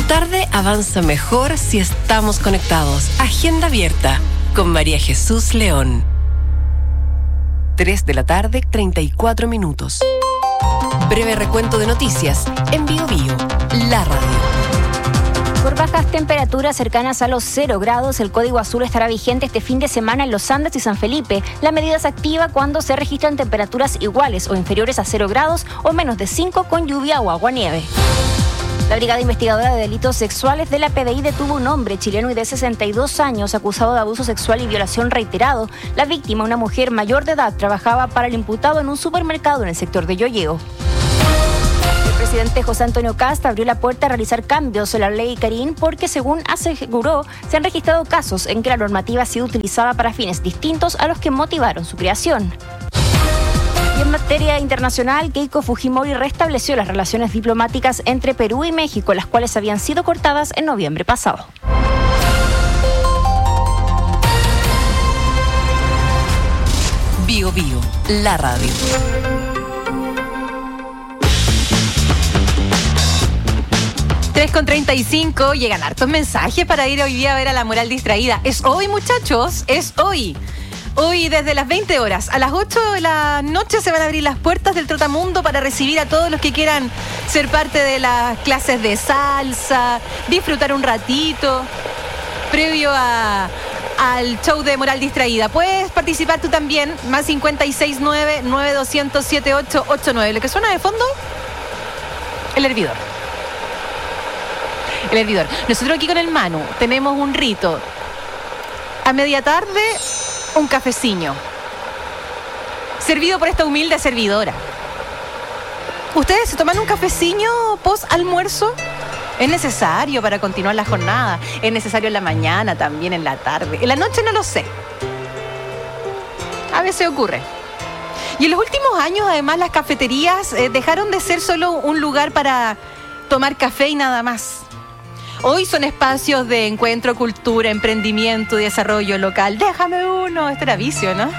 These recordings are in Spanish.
tarde avanza mejor si estamos conectados. Agenda abierta con María Jesús León. 3:34 p.m. Breve recuento de noticias en Bio Bio, la radio. Por bajas temperaturas cercanas a los 0 grados, el código azul estará vigente este fin de semana en Los Andes y San Felipe. La medida se activa cuando se registran temperaturas iguales o inferiores a 0 grados o menos de 5 con lluvia o aguanieve. La Brigada Investigadora de Delitos Sexuales de la PDI detuvo a un hombre chileno y de 62 años acusado de abuso sexual y violación reiterado. La víctima, una mujer mayor de edad, trabajaba para el imputado en un supermercado en el sector de Yoyeo. El presidente José Antonio Kast abrió la puerta a realizar cambios en la ley Karin porque, según aseguró, se han registrado casos en que la normativa ha sido utilizada para fines distintos a los que motivaron su creación. Y en materia internacional, Keiko Fujimori restableció las relaciones diplomáticas entre Perú y México, las cuales habían sido cortadas en noviembre pasado. Bio Bio, la radio. 3:35, llegan hartos mensajes para ir hoy día a ver a La Moral Distraída. Es hoy, muchachos, es hoy. Hoy desde las 20 horas, a las 8 de la noche se van a abrir las puertas del Trotamundo para recibir a todos los que quieran ser parte de las clases de salsa, disfrutar un ratito, previo al show de Moral Distraída. Puedes participar tú también, más 569-9200-7889. Lo que suena de fondo, el hervidor. El hervidor. Nosotros aquí con el Manu tenemos un rito. A media tarde, un cafeciño. Servido por esta humilde servidora. ¿Ustedes se toman un cafeciño post almuerzo? Es necesario para continuar la jornada. Es necesario en la mañana, también en la tarde. En la noche no lo sé. A veces ocurre. Y en los últimos años, además, las cafeterías dejaron de ser solo un lugar para tomar café y nada más. Hoy son espacios de encuentro, cultura, emprendimiento y desarrollo local. Déjame uno. Este era vicio, ¿no?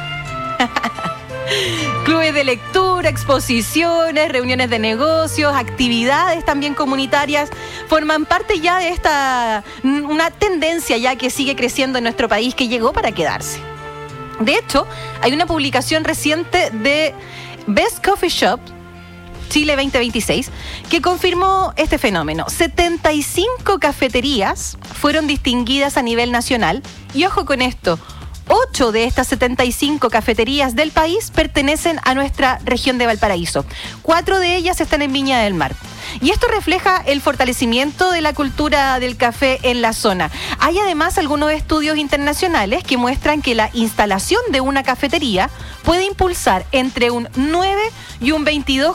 Clubes de lectura, exposiciones, reuniones de negocios, actividades también comunitarias forman parte ya de una tendencia ya que sigue creciendo en nuestro país, que llegó para quedarse. De hecho, hay una publicación reciente de Best Coffee Shop Chile 2026, que confirmó este fenómeno. 75 cafeterías fueron distinguidas a nivel nacional y, ojo con esto, 8 de estas 75 cafeterías del país pertenecen a nuestra región de Valparaíso. 4 de ellas están en Viña del Mar. Y esto refleja el fortalecimiento de la cultura del café en la zona. Hay además algunos estudios internacionales que muestran que la instalación de una cafetería puede impulsar entre un 9 y un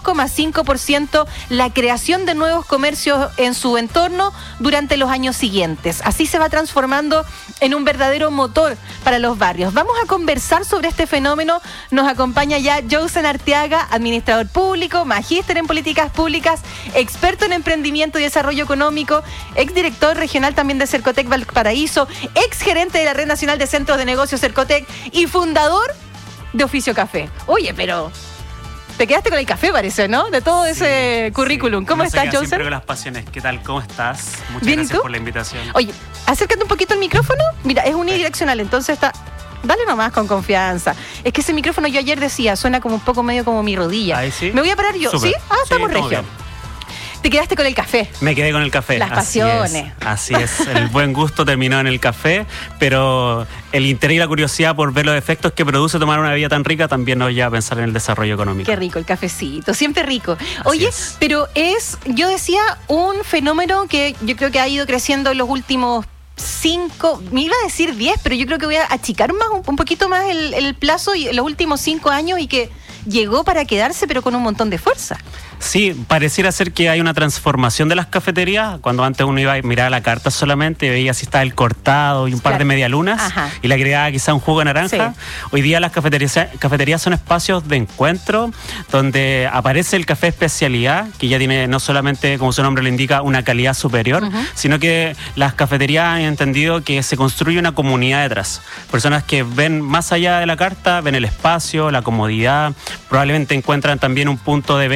22,5% la creación de nuevos comercios en su entorno durante los años siguientes. Así se va transformando en un verdadero motor para los barrios. Vamos a conversar sobre este fenómeno. Nos acompaña ya Jousen Arteaga, administrador público, magíster en políticas públicas, experto en emprendimiento y desarrollo económico, exdirector regional también de Cercotec Valparaíso, exgerente de la Red Nacional de Centros de Negocios Cercotec y fundador de Oficio Café. Oye, pero te quedaste con el café, parece, ¿no? De todo ese currículum. ¿Cómo estás, Jousen? Siempre con las pasiones. ¿Qué tal? ¿Cómo estás? Muchas Bien, gracias ¿y tú? por la invitación. Oye, acércate un poquito el micrófono. Mira, es unidireccional, entonces está... Dale nomás con confianza. Es que ese micrófono, yo ayer decía, suena como un poco medio como mi rodilla. ¿Ahí sí? Me voy a parar yo. Súper. ¿Sí? Estamos Sí, regio. Te quedaste con el café. Me quedé con el café. Las pasiones. Así es. El buen gusto terminó en el café, pero el interés y la curiosidad por ver los efectos que produce tomar una bebida tan rica también nos lleva a pensar en el desarrollo económico. Qué rico el cafecito, siempre rico. Oye, es. pero yo decía, un fenómeno que yo creo que ha ido creciendo en los últimos 5, me iba a decir 10, pero yo creo que voy a achicar más un poquito más el plazo y los últimos 5 años, y que llegó para quedarse, pero con un montón de fuerza. Sí, pareciera ser que hay una transformación de las cafeterías. Cuando antes uno iba a mirar la carta solamente, veía si estaba el cortado y un par de medialunas. Ajá. Y le agregaba quizá un jugo de naranja. Sí. Hoy día las cafeterías son espacios de encuentro donde aparece el café especialidad, que ya tiene no solamente, como su nombre lo indica, una calidad superior, sino que las cafeterías han entendido que se construye una comunidad detrás. Personas que ven más allá de la carta, ven el espacio, la comodidad, probablemente encuentran también un punto de venta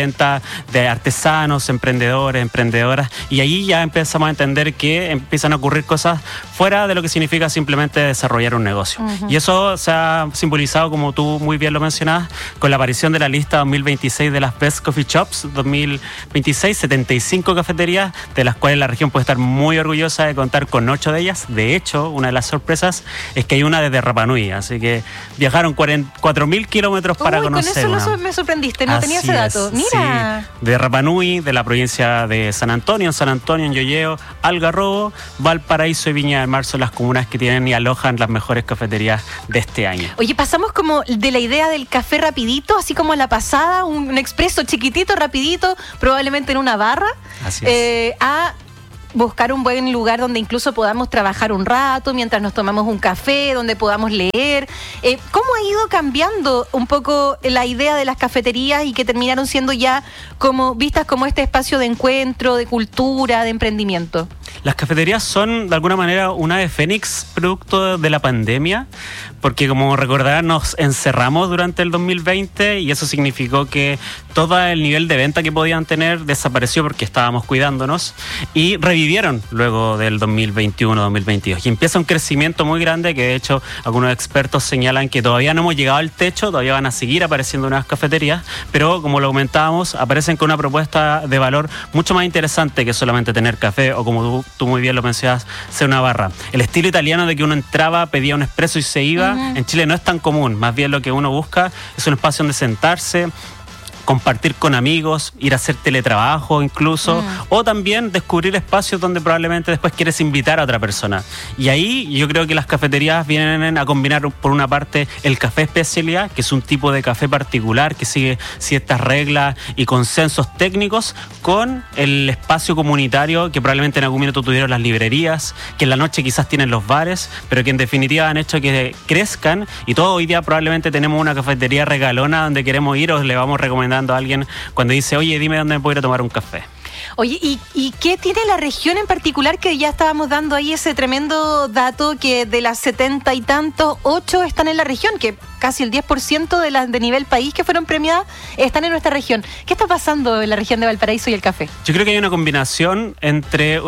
de artesanos, emprendedores, emprendedoras, y ahí ya empezamos a entender que empiezan a ocurrir cosas fuera de lo que significa simplemente desarrollar un negocio. Y eso se ha simbolizado, como tú muy bien lo mencionabas, con la aparición de la lista 2026 de las Best Coffee Shops 2026, 75 cafeterías, de las cuales la región puede estar muy orgullosa de contar con 8 de ellas. De hecho, una de las sorpresas es que hay una desde Rapa Nui, así que viajaron 4.000 kilómetros para conocer. Con eso me sorprendiste, no tenía ese dato. Mira. Sí, de Rapa Nui, de la provincia de San Antonio, en Yoyeo, Algarrobo, Valparaíso y Viña del Mar son las comunas que tienen y alojan las mejores cafeterías de este año. Oye, pasamos como de la idea del café rapidito, así como a la pasada, un expreso chiquitito, rapidito, probablemente en una barra, así es. A buscar un buen lugar donde incluso podamos trabajar un rato mientras nos tomamos un café, donde podamos leer. ¿Cómo ha ido cambiando un poco la idea de las cafeterías y que terminaron siendo ya como vistas como este espacio de encuentro, de cultura, de emprendimiento? Las cafeterías son de alguna manera un ave fénix producto de la pandemia, porque como recordarán nos encerramos durante el 2020 y eso significó que todo el nivel de venta que podían tener desapareció porque estábamos cuidándonos y revivieron luego del 2021-2022 y empieza un crecimiento muy grande que de hecho algunos expertos señalan que todavía no hemos llegado al techo, todavía van a seguir apareciendo nuevas cafeterías, pero como lo comentábamos, aparecen con una propuesta de valor mucho más interesante que solamente tener café o como tú muy bien lo mencionabas, ser una barra. El estilo italiano de que uno entraba, pedía un espresso y se iba, en Chile no es tan común, más bien lo que uno busca es un espacio donde sentarse, compartir con amigos, ir a hacer teletrabajo incluso, o también descubrir espacios donde probablemente después quieres invitar a otra persona. Y ahí yo creo que las cafeterías vienen a combinar por una parte el café especialidad, que es un tipo de café particular que sigue ciertas reglas y consensos técnicos, con el espacio comunitario que probablemente en algún minuto tuvieron las librerías, que en la noche quizás tienen los bares, pero que en definitiva han hecho que crezcan y todo hoy día probablemente tenemos una cafetería regalona donde queremos ir o le vamos recomendando a alguien cuando dice, oye, dime dónde me puedo ir a tomar un café. Oye, ¿y qué tiene la región en particular que ya estábamos dando ahí ese tremendo dato que de las 70 y tantos, 8 están en la región, que casi el 10% de nivel país que fueron premiadas están en nuestra región? ¿Qué está pasando en la región de Valparaíso y el café? Yo creo que hay una combinación entre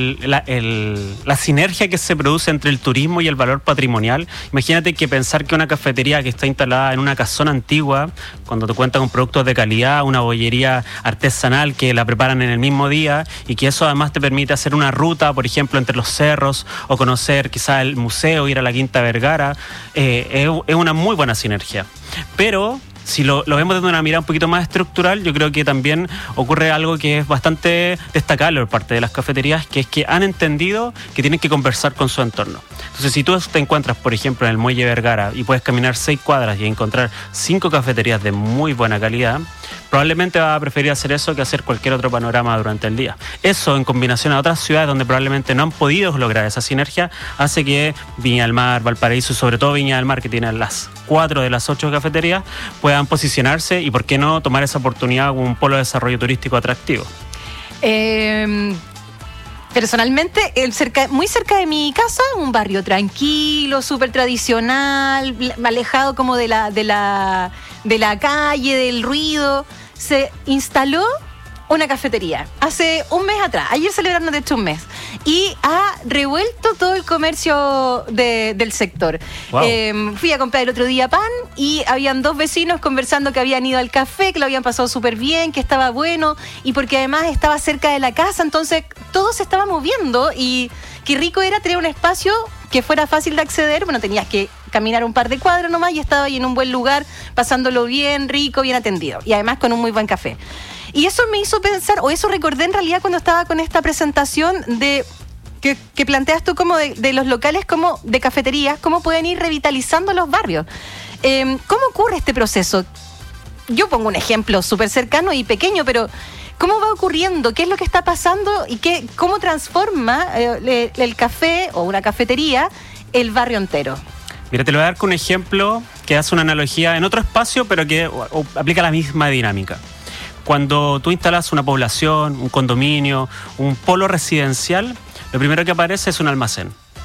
la sinergia que se produce entre el turismo y el valor patrimonial. Imagínate que pensar que una cafetería que está instalada en una casona antigua, cuando te cuentan con productos de calidad, una bollería artesanal que la preparan en el mismo día y que eso además te permite hacer una ruta, por ejemplo, entre los cerros o conocer quizás el museo, ir a la Quinta Vergara, es una muy buena sinergia. Pero si lo vemos desde una mirada un poquito más estructural, yo creo que también ocurre algo que es bastante destacable por parte de las cafeterías, que es que han entendido que tienen que conversar con su entorno. Entonces, si tú te encuentras, por ejemplo, en el Muelle Vergara y puedes caminar 6 cuadras y encontrar 5 cafeterías de muy buena calidad, probablemente vas a preferir hacer eso que hacer cualquier otro panorama durante el día. Eso, en combinación a otras ciudades donde probablemente no han podido lograr esa sinergia, hace que Viña del Mar, Valparaíso, sobre todo Viña del Mar, que tiene las 4 de las 8 cafeterías, puedan posicionarse y, ¿por qué no, tomar esa oportunidad como un polo de desarrollo turístico atractivo? Personalmente, muy cerca de mi casa, un barrio tranquilo, súper tradicional, alejado como de la calle, del ruido, se instaló una cafetería hace un mes atrás. Ayer celebraron de hecho un mes y ha revuelto todo el comercio del sector. Wow. Fui a comprar el otro día pan y habían 2 vecinos conversando que habían ido al café, que lo habían pasado súper bien, que estaba bueno y porque además estaba cerca de la casa, entonces todo se estaba moviendo y qué rico era tener un espacio que fuera fácil de acceder. Bueno, tenías que caminar un par de cuadras nomás y estaba ahí en un buen lugar, pasándolo bien, rico, bien atendido y además con un muy buen café. Y eso me hizo pensar, o eso recordé en realidad cuando estaba con esta presentación de que planteas tú como de los locales, como de cafeterías, cómo pueden ir revitalizando los barrios. ¿Cómo ocurre este proceso? Yo pongo un ejemplo súper cercano y pequeño, pero ¿cómo va ocurriendo? ¿Qué es lo que está pasando? ¿Y cómo transforma el café o una cafetería el barrio entero? Mira, te lo voy a dar con un ejemplo que hace una analogía en otro espacio, pero que aplica la misma dinámica. Cuando tú instalas una población, un condominio, un polo residencial, lo primero que aparece es un almacén.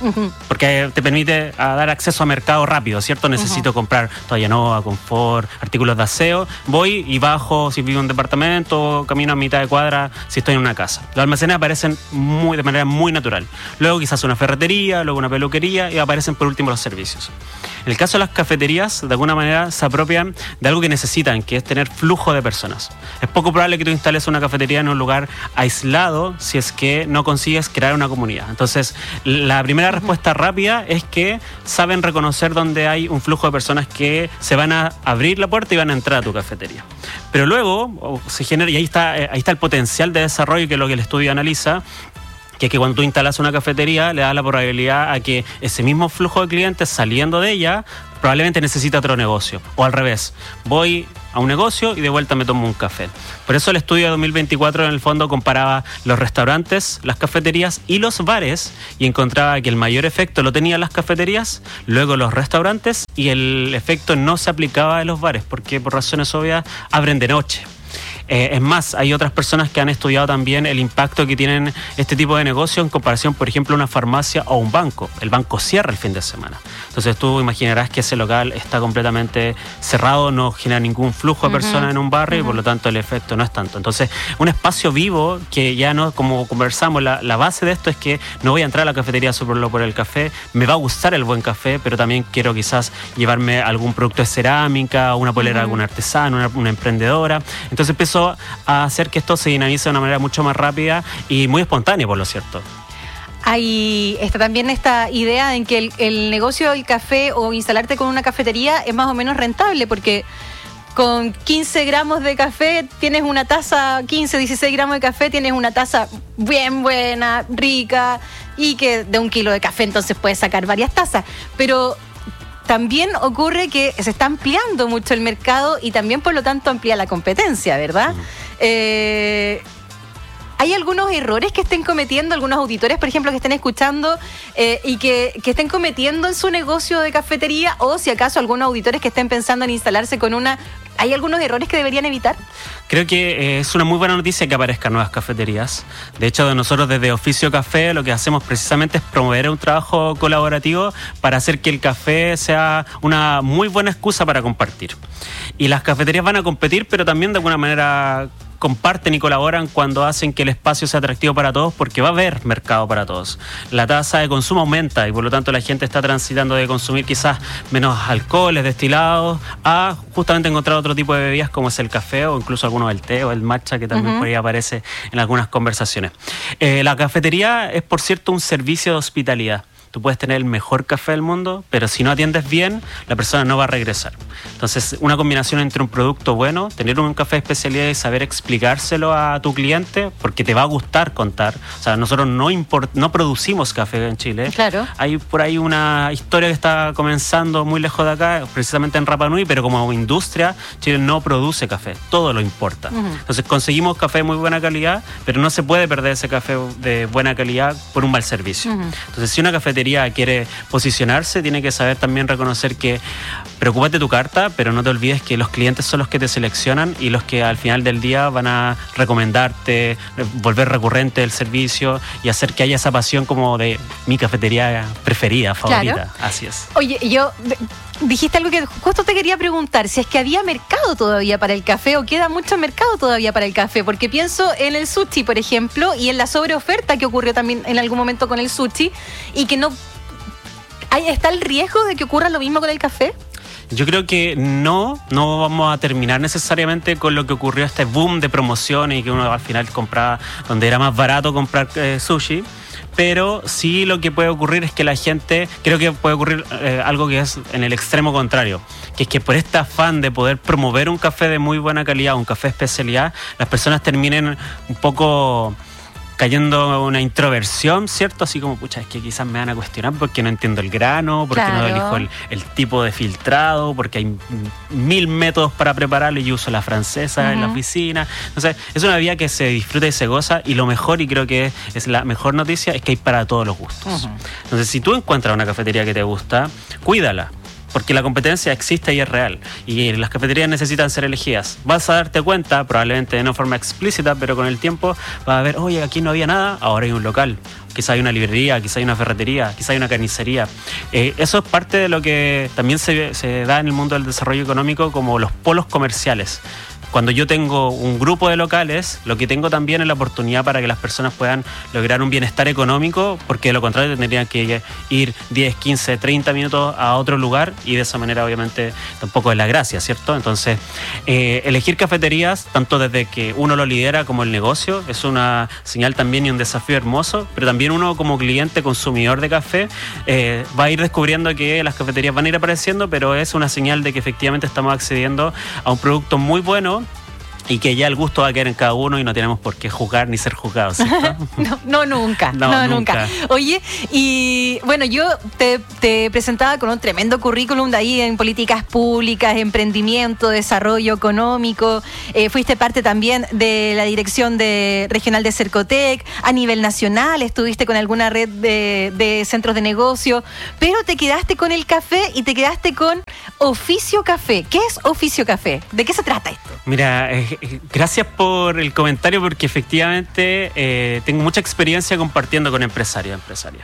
porque te permite dar acceso a mercado rápido, ¿cierto? Necesito comprar toalla Nova, confort, artículos de aseo, voy y bajo si vivo en un departamento, camino a mitad de cuadra si estoy en una casa. Los almacenes aparecen de manera muy natural. Luego quizás una ferretería, luego una peluquería y aparecen por último los servicios. En el caso de las cafeterías, de alguna manera se apropian de algo que necesitan, que es tener flujo de personas. Es poco probable que tú instales una cafetería en un lugar aislado si es que no consigues crear una comunidad. Entonces, la primera respuesta rápida es que saben reconocer dónde hay un flujo de personas que se van a abrir la puerta y van a entrar a tu cafetería. Pero luego se genera, y ahí está el potencial de desarrollo que es lo que el estudio analiza, que es que cuando tú instalas una cafetería le das la probabilidad a que ese mismo flujo de clientes saliendo de ella probablemente necesita otro negocio. O al revés, voy a un negocio y de vuelta me tomo un café. Por eso el estudio de 2024 en el fondo comparaba los restaurantes, las cafeterías y los bares y encontraba que el mayor efecto lo tenían las cafeterías, luego los restaurantes y el efecto no se aplicaba en los bares porque por razones obvias abren de noche. Es más, hay otras personas que han estudiado también el impacto que tienen este tipo de negocio en comparación, por ejemplo, a una farmacia o un banco. El banco cierra el fin de semana. Entonces tú imaginarás que ese local está completamente cerrado, no genera ningún flujo de personas en un barrio y por lo tanto el efecto no es tanto. Entonces, un espacio vivo que ya no, como conversamos, la base de esto es que no voy a entrar a la cafetería solo por el café, me va a gustar el buen café, pero también quiero quizás llevarme algún producto de cerámica, una polera de algún artesano, una emprendedora. Entonces empiezo a hacer que esto se dinamice de una manera mucho más rápida y muy espontánea, por lo cierto. Ahí está también esta idea en que el negocio del café o instalarte con una cafetería es más o menos rentable, porque con 15 gramos de café tienes una taza, 15, 16 gramos de café tienes una taza bien buena, rica, y que de 1 kilo de café entonces puedes sacar varias tazas. Pero también ocurre que se está ampliando mucho el mercado y también por lo tanto amplía la competencia, ¿verdad? ¿Hay algunos errores que estén cometiendo algunos auditores, por ejemplo, que estén escuchando y que estén cometiendo en su negocio de cafetería, o si acaso algunos auditores que estén pensando en instalarse con una? ¿Hay algunos errores que deberían evitar? Creo que es una muy buena noticia que aparezcan nuevas cafeterías. De hecho, nosotros desde Oficio Café lo que hacemos precisamente es promover un trabajo colaborativo para hacer que el café sea una muy buena excusa para compartir. Y las cafeterías van a competir, pero también de alguna manera comparten y colaboran cuando hacen que el espacio sea atractivo para todos, porque va a haber mercado para todos. La tasa de consumo aumenta y por lo tanto la gente está transitando de consumir quizás menos alcoholes, destilados, a justamente encontrar otro tipo de bebidas como es el café o incluso algunos el té o el matcha, que también por ahí aparece en algunas conversaciones. La cafetería es, por cierto, un servicio de hospitalidad. Tú puedes tener el mejor café del mundo, pero si no atiendes bien, la persona no va a regresar. Entonces, una combinación entre un producto bueno, tener un café de especialidad y saber explicárselo a tu cliente, porque te va a gustar contar. O sea, nosotros no producimos café en Chile. Claro. Hay por ahí una historia que está comenzando muy lejos de acá, precisamente en Rapa Nui, pero como industria, Chile no produce café, todo lo importa. Entonces, conseguimos café de muy buena calidad, pero no se puede perder ese café de buena calidad por un mal servicio. Entonces, si una cafetería quiere posicionarse, tiene que saber también reconocer que preocúpate tu carta, pero no te olvides que los clientes son los que te seleccionan y los que al final del día van a recomendarte, volver recurrente el servicio y hacer que haya esa pasión como de mi cafetería preferida, favorita. Claro. Así es. Oye, dijiste algo que justo te quería preguntar, si es que había mercado todavía para el café o queda mucho mercado todavía para el café, porque pienso en el sushi, por ejemplo, y en la sobreoferta que ocurrió también en algún momento con el sushi, y que ¿está el riesgo de que ocurra lo mismo con el café? Yo creo que no vamos a terminar necesariamente con lo que ocurrió, este boom de promociones y que uno al final compraba donde era más barato comprar sushi. Pero sí lo que puede ocurrir es que la gente, creo que puede ocurrir algo que es en el extremo contrario, que es que por este afán de poder promover un café de muy buena calidad, un café de especialidad, las personas terminen un poco cayendo en una introversión, ¿cierto? Así como, pucha, es que quizás me van a cuestionar porque no entiendo el grano, porque no elijo el tipo de filtrado, porque hay 1000 métodos para prepararlo y yo uso la francesa en la oficina. Entonces, es una bebida que se disfruta y se goza, y lo mejor, y creo que es la mejor noticia, es que hay para todos los gustos. Entonces, si tú encuentras una cafetería que te gusta, cuídala. porque la competencia existe y es real, y las cafeterías necesitan ser elegidas. Vas a darte cuenta, probablemente de no forma explícita, pero con el tiempo vas a ver, oye, aquí no había nada, ahora hay un local, quizá hay una librería, quizá hay una ferretería, quizá hay una carnicería. Eso es parte de lo que también se da en el mundo del desarrollo económico como los polos comerciales. Cuando yo tengo un grupo de locales, lo que tengo también es la oportunidad para que las personas puedan lograr un bienestar económico, porque de lo contrario tendrían que ir 10, 15, 30 minutos a otro lugar, y de esa manera obviamente tampoco es la gracia, ¿cierto? Entonces, elegir cafeterías, tanto desde que uno lo lidera como el negocio, es una señal también y un desafío hermoso, pero también uno como cliente, consumidor de café, va a ir descubriendo que las cafeterías van a ir apareciendo, pero es una señal de que efectivamente estamos accediendo a un producto muy bueno, y que ya el gusto va a quedar en cada uno y no tenemos por qué juzgar ni ser juzgados, ¿cierto? No, nunca. Oye, y bueno, yo te presentaba con un tremendo currículum de ahí en políticas públicas, emprendimiento, desarrollo económico. Fuiste parte también de la dirección regional de Cercotec. A nivel nacional estuviste con alguna red de centros de negocio, pero te quedaste con el café y te quedaste con Oficio Café. ¿Qué es Oficio Café? ¿De qué se trata esto? Mira, gracias por el comentario, porque efectivamente tengo mucha experiencia compartiendo con empresarios.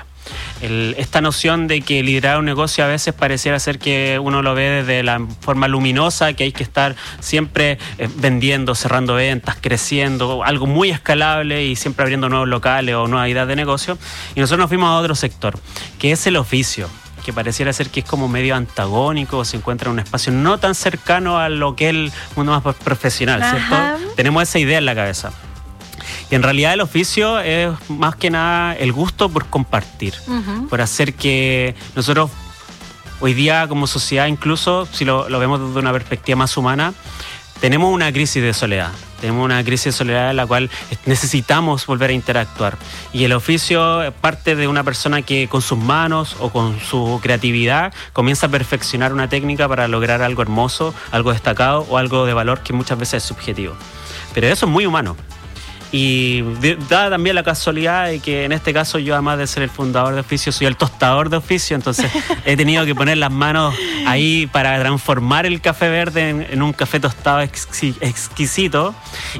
Esta noción de que liderar un negocio a veces pareciera ser que uno lo ve desde la forma luminosa, que hay que estar siempre vendiendo, cerrando ventas, creciendo, algo muy escalable y siempre abriendo nuevos locales o nuevas ideas de negocio. Y nosotros nos fuimos a otro sector, que es el oficio, que pareciera ser que es como medio antagónico, se encuentra en un espacio no tan cercano a lo que es el mundo más profesional, ¿cierto? Ajá. Tenemos esa idea en la cabeza. Y en realidad el oficio es más que nada el gusto por compartir, por hacer que nosotros hoy día como sociedad, incluso si lo vemos desde una perspectiva más humana, tenemos una crisis de soledad. Tenemos una crisis de soledad en la cual necesitamos volver a interactuar. Y el oficio parte de una persona que con sus manos o con su creatividad comienza a perfeccionar una técnica para lograr algo hermoso, algo destacado o algo de valor que muchas veces es subjetivo. Pero eso es muy humano. Y da también la casualidad de que en este caso yo, además de ser el fundador de Oficio, soy el tostador de Oficio, entonces he tenido que poner las manos ahí para transformar el café verde en un café tostado exquisito,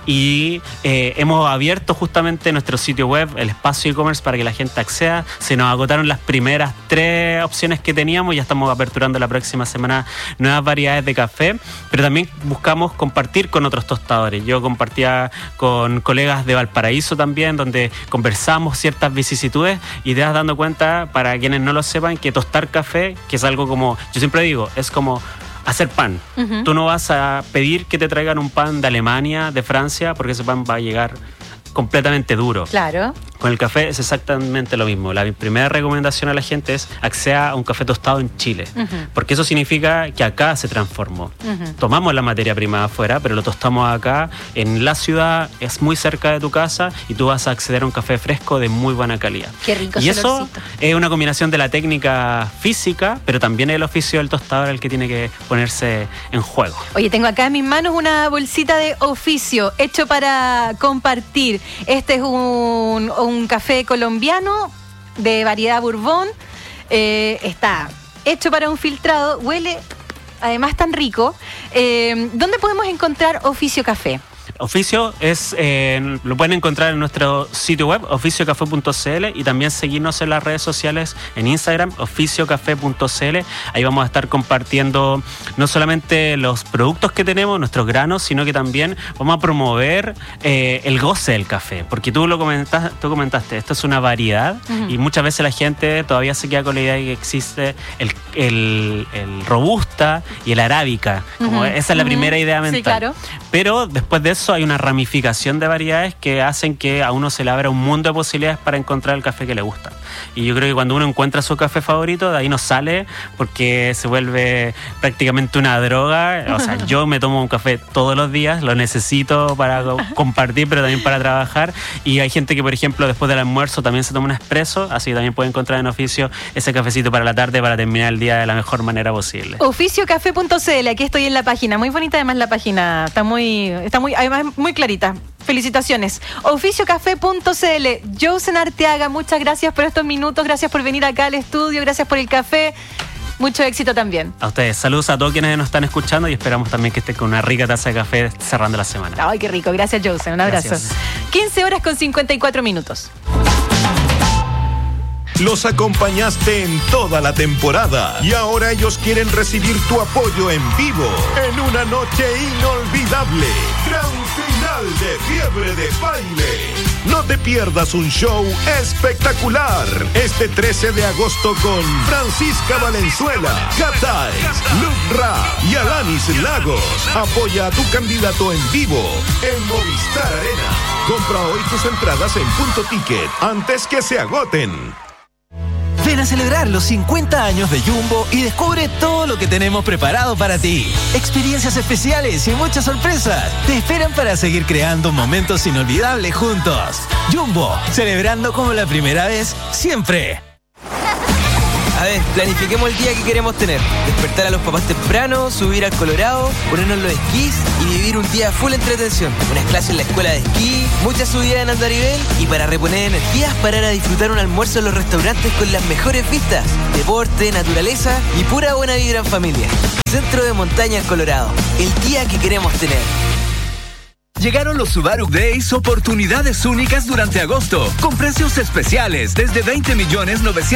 y hemos abierto justamente nuestro sitio web, el espacio e-commerce, para que la gente acceda. Se nos agotaron las primeras 3 opciones que teníamos, ya estamos aperturando la próxima semana nuevas variedades de café, pero también buscamos compartir con otros tostadores. Yo compartía con colegas de Valparaíso también, donde conversamos ciertas vicisitudes y te das dando cuenta, para quienes no lo sepan, que tostar café, que es algo como, yo siempre digo, es como hacer pan. Tú no vas a pedir que te traigan un pan de Alemania, de Francia, porque ese pan va a llegar completamente duro. Claro. Con el café es exactamente lo mismo. La primera recomendación a la gente es acceda a un café tostado en Chile, porque eso significa que acá se transformó. Tomamos la materia prima afuera, pero lo tostamos acá, en la ciudad, es muy cerca de tu casa, y tú vas a acceder a un café fresco de muy buena calidad. Qué rico. Y eso olorcito. es una combinación de la técnica física, pero también el oficio del tostador el que tiene que ponerse en juego. Oye, tengo acá en mis manos una bolsita de Oficio, hecho para compartir. Este es un café colombiano de variedad Bourbon. Está hecho para un filtrado, huele además tan rico. ¿Dónde podemos encontrar Oficio Café? Oficio lo pueden encontrar en nuestro sitio web, oficiocafé.cl, y también seguirnos en las redes sociales, en Instagram, oficiocafé.cl. Ahí vamos a estar compartiendo no solamente los productos que tenemos, nuestros granos, sino que también vamos a promover el goce del café, porque tú comentaste, esto es una variedad, y muchas veces la gente todavía se queda con la idea de que existe el robusta y el arábica, como esa es la primera idea mental. Sí, claro. Pero después de eso hay una ramificación de variedades que hacen que a uno se le abra un mundo de posibilidades para encontrar el café que le gusta. Y yo creo que cuando uno encuentra su café favorito, de ahí no sale, porque se vuelve prácticamente una droga. O sea, yo me tomo un café todos los días, lo necesito para compartir, pero también para trabajar. Y hay gente que, por ejemplo, después del almuerzo también se toma un espresso, así que también puede encontrar en Oficio ese cafecito para la tarde, para terminar el día de la mejor manera posible. Oficiocafé.cl, aquí estoy en la página, muy bonita además la página, está muy además muy clarita. Felicitaciones. Oficiocafé.cl. Jousen Arteaga, muchas gracias por estos minutos, gracias por venir acá al estudio, gracias por el café. Mucho éxito también. A ustedes, saludos a todos quienes nos están escuchando y esperamos también que estén con una rica taza de café cerrando la semana. Ay, qué rico. Gracias, Jose. Un abrazo. Gracias. 15 horas con 54 minutos. Los acompañaste en toda la temporada y ahora ellos quieren recibir tu apoyo en vivo en una noche inolvidable. Gran final de Fiebre de Baile. No te pierdas un show espectacular este 13 de agosto con Francisca Valenzuela, Cat Eyes, Luke Ra y Alanis Lagos. Apoya a tu candidato en vivo en Movistar Arena. Compra hoy tus entradas en Punto Ticket antes que se agoten. Ven a celebrar los 50 años de Jumbo y descubre todo lo que tenemos preparado para ti. Experiencias especiales y muchas sorpresas te esperan para seguir creando momentos inolvidables juntos. Jumbo, celebrando como la primera vez, siempre. A ver, planifiquemos el día que queremos tener. Despertar a los papás temprano, subir al Colorado, ponernos los esquís y vivir un día full entretención. Unas clases en la escuela de esquí, muchas subidas en andarivel y para reponer energías, parar a disfrutar un almuerzo en los restaurantes con las mejores vistas. Deporte, naturaleza y pura buena vibra en familia. Centro de Montaña en Colorado. El día que queremos tener. Llegaron los Subaru Days, oportunidades únicas durante agosto, con precios especiales desde 20.900.000